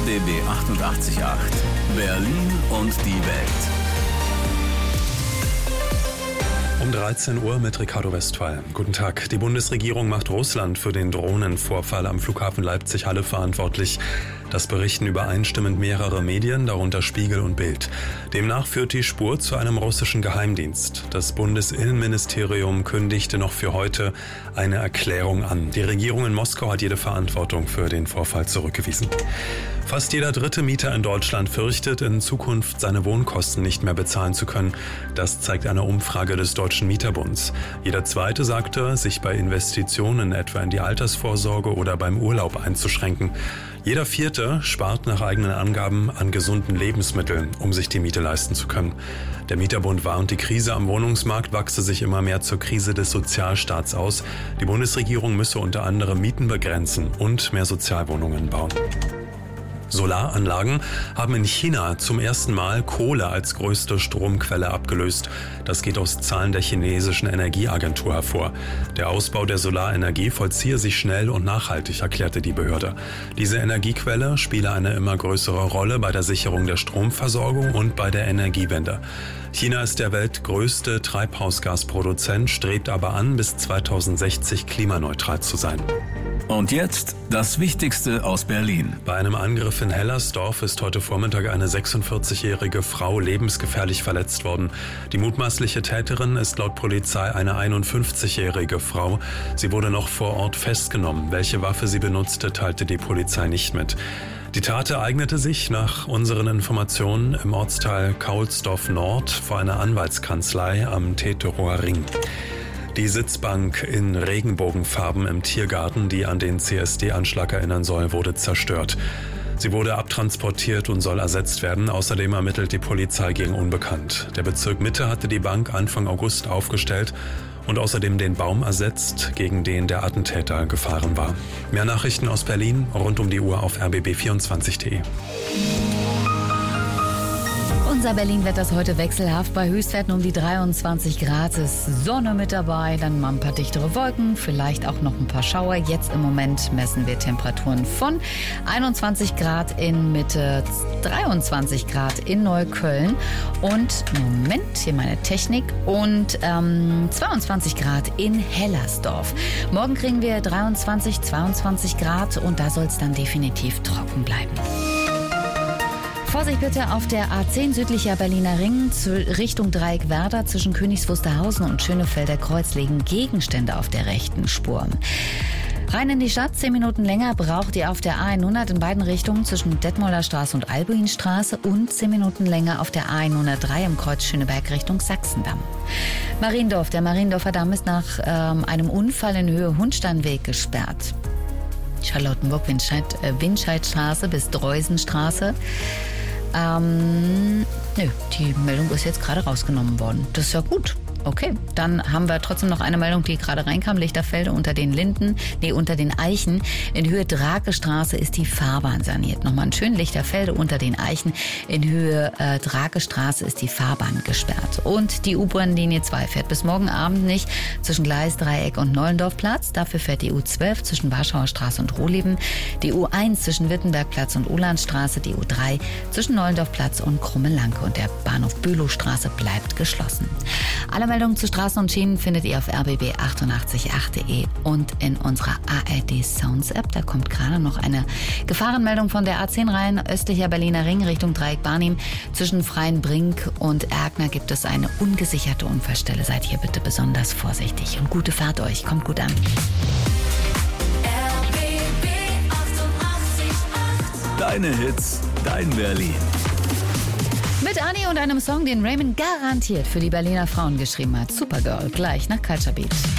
RBB 88.8 Berlin und die Welt. Um 13 Uhr mit Ricardo Westphal. Guten Tag. Die Bundesregierung macht Russland für den Drohnenvorfall am Flughafen Leipzig-Halle verantwortlich. Das berichten übereinstimmend mehrere Medien, darunter Spiegel und Bild. Demnach führt die Spur zu einem russischen Geheimdienst. Das Bundesinnenministerium kündigte noch für heute eine Erklärung an. Die Regierung in Moskau hat jede Verantwortung für den Vorfall zurückgewiesen. Fast jeder dritte Mieter in Deutschland fürchtet, in Zukunft seine Wohnkosten nicht mehr bezahlen zu können. Das zeigt eine Umfrage des Deutschen Mieterbunds. Jeder zweite sagte, sich bei Investitionen etwa in die Altersvorsorge oder beim Urlaub einzuschränken. Jeder vierte spart nach eigenen Angaben an gesunden Lebensmitteln, um sich die Miete leisten zu können. Der Mieterbund warnt, die Krise am Wohnungsmarkt wachse sich immer mehr zur Krise des Sozialstaats aus. Die Bundesregierung müsse unter anderem Mieten begrenzen und mehr Sozialwohnungen bauen. Solaranlagen haben in China zum ersten Mal Kohle als größte Stromquelle abgelöst. Das geht aus Zahlen der chinesischen Energieagentur hervor. Der Ausbau der Solarenergie vollziehe sich schnell und nachhaltig, erklärte die Behörde. Diese Energiequelle spiele eine immer größere Rolle bei der Sicherung der Stromversorgung und bei der Energiewende. China ist der weltgrößte Treibhausgasproduzent, strebt aber an, bis 2060 klimaneutral zu sein. Und jetzt das Wichtigste aus Berlin. Bei einem Angriff in Hellersdorf ist heute Vormittag eine 46-jährige Frau lebensgefährlich verletzt worden. Die mutmaßliche Täterin ist laut Polizei eine 51-jährige Frau. Sie wurde noch vor Ort festgenommen. Welche Waffe sie benutzte, teilte die Polizei nicht mit. Die Tat ereignete sich nach unseren Informationen im Ortsteil Kaulsdorf Nord vor einer Anwaltskanzlei am Teterower Ring. Die Sitzbank in Regenbogenfarben im Tiergarten, die an den CSD-Anschlag erinnern soll, wurde zerstört. Sie wurde abtransportiert und soll ersetzt werden. Außerdem ermittelt die Polizei gegen Unbekannt. Der Bezirk Mitte hatte die Bank Anfang August aufgestellt und außerdem den Baum ersetzt, gegen den der Attentäter gefahren war. Mehr Nachrichten aus Berlin rund um die Uhr auf rbb24.de. Unser Berlin-Wetter ist heute wechselhaft. Bei Höchstwerten um die 23 Grad ist Sonne mit dabei, dann mal ein paar dichtere Wolken, vielleicht auch noch ein paar Schauer. Jetzt im Moment messen wir Temperaturen von 21 Grad in Mitte, 23 Grad in Neukölln und, Moment, hier meine Technik, und 22 Grad in Hellersdorf. Morgen kriegen wir 23, 22 Grad und da soll es dann definitiv trocken bleiben. Vorsicht bitte auf der A10 südlicher Berliner Ring Richtung Dreieck Werder zwischen Königs Wusterhausen und Schönefelder Kreuz liegen Gegenstände auf der rechten Spur. Rein in die Stadt, 10 Minuten länger braucht ihr auf der A100 in beiden Richtungen zwischen Detmolder Straße und Albuinstraße und 10 Minuten länger auf der A103 im Kreuz Schöneberg Richtung Sachsendamm. Mariendorf, der Mariendorfer Damm ist nach einem Unfall in Höhe Hundsteinweg gesperrt. Charlottenburg-Winscheidstraße bis Dreusenstraße. Die Meldung ist jetzt gerade rausgenommen worden. Das ist ja gut. Okay, dann haben wir trotzdem noch eine Meldung, die gerade reinkam. Lichterfelde unter den Eichen. In Höhe Drakestraße ist die Fahrbahn saniert. Nochmal ein schön Lichterfelde unter den Eichen. In Höhe Drakestraße ist die Fahrbahn gesperrt. Und die U-Bahn-Linie 2 fährt bis morgen Abend nicht zwischen Gleisdreieck und Nollendorfplatz. Dafür fährt die U12 zwischen Warschauer Straße und Rohleben. Die U1 zwischen Wittenbergplatz und Ulandstraße. Die U3 zwischen Nollendorfplatz und Krumme-Lanke. Und der Bahnhof Bülowstraße bleibt geschlossen. Alle Meldungen zu Straßen und Schienen findet ihr auf rbb888.de und in unserer ARD Sounds App. Da kommt gerade noch eine Gefahrenmeldung von der A10 rein. Östlicher Berliner Ring Richtung Dreieck Barnim. Zwischen Freienbrink und Erkner gibt es eine ungesicherte Unfallstelle. Seid hier bitte besonders vorsichtig und gute Fahrt euch. Kommt gut an. Deine Hits, dein Berlin. Mit Anni und einem Song, den Raymond garantiert für die Berliner Frauen geschrieben hat. Supergirl, gleich nach Culture Beat.